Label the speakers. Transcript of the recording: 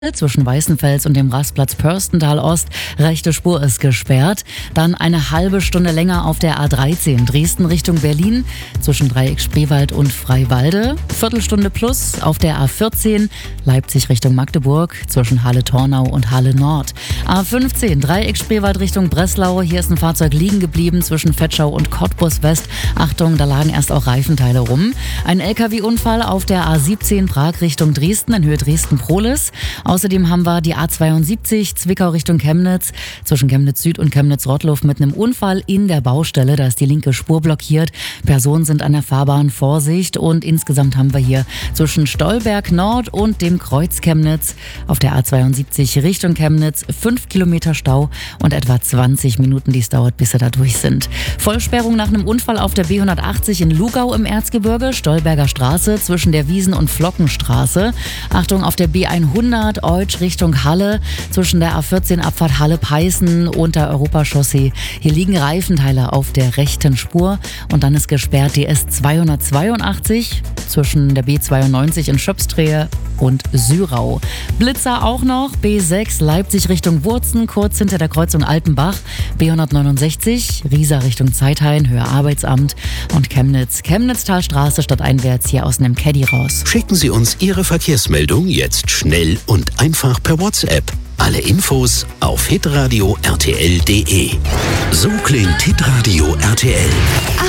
Speaker 1: Zwischen Weißenfels und dem Rastplatz Pörstental Ost. Rechte Spur ist gesperrt. Dann eine halbe Stunde länger auf der A13 Dresden Richtung Berlin zwischen Dreieck Spreewald und Freiwalde. Viertelstunde plus auf der A14 Leipzig Richtung Magdeburg zwischen Halle-Tornau und Halle Nord. A15 Dreieck Spreewald Richtung Breslau. Hier ist ein Fahrzeug liegen geblieben zwischen Vetschau und Cottbus West. Achtung, da lagen erst auch Reifenteile rum. Ein LKW-Unfall auf der A17 Prag Richtung Dresden in Höhe Dresden-Prohlis. Außerdem haben wir die A72 Zwickau Richtung Chemnitz, zwischen Chemnitz Süd und Chemnitz Rottluff mit einem Unfall in der Baustelle. Da ist die linke Spur blockiert. Personen sind an der Fahrbahn, Vorsicht. Und insgesamt haben wir hier zwischen Stolberg Nord und dem Kreuz Chemnitz auf der A72 Richtung Chemnitz 5 Kilometer Stau und etwa 20 Minuten, die es dauert, bis sie da durch sind. Vollsperrung nach einem Unfall auf der B180 in Lugau im Erzgebirge, Stolberger Straße zwischen der Wiesen- und Flockenstraße. Achtung, auf der B100 Eutsch Richtung Halle zwischen der A14 Abfahrt Halle-Peißen und der Europachaussee. Hier liegen Reifenteile auf der rechten Spur und dann ist gesperrt die S282 zwischen der B92 in Schöpstrehe und Syrau. Blitzer auch noch, B6 Leipzig Richtung Wurzen, kurz hinter der Kreuzung Altenbach, B169 Riesa Richtung Zeithain, Höhe Arbeitsamt und Chemnitz-Talstraße stadteinwärts hier aus einem Caddy raus.
Speaker 2: Schicken Sie uns Ihre Verkehrsmeldung jetzt schnell und einfach per WhatsApp. Alle Infos auf hitradio rtl.de. So klingt Hitradio RTL.